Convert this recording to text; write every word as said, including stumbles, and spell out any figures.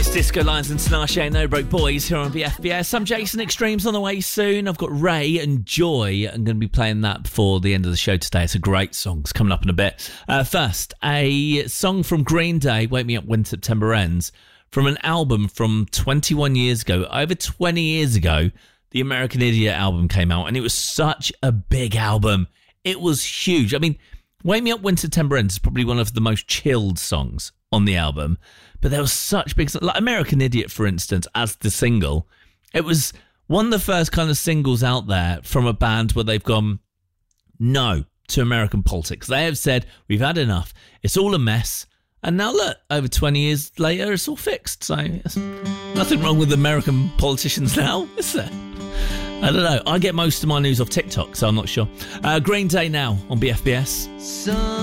Disco Lions and Tinashe and No Broke Boys here on B F B S. I'm Jason Extremes on the way soon. I've got Ray and Joy. I'm going to be playing that before the end of the show today. It's a great song. It's coming up in a bit. Uh, first, a song from Green Day, Wake Me Up When September Ends, from an album from twenty-one years ago. Over twenty years ago, the American Idiot album came out, and it was such a big album. It was huge. I mean, Wake Me Up When September Ends is probably one of the most chilled songs on the album. But there was such big... Like American Idiot, for instance, as the single, it was one of the first kind of singles out there from a band where they've gone no to American politics. They have said, we've had enough. It's all a mess. And now look, over twenty years later, it's all fixed. So there's nothing wrong with American politicians now, is there? I don't know. I get most of my news off TikTok, so I'm not sure. Uh, Green Day now on B F B S.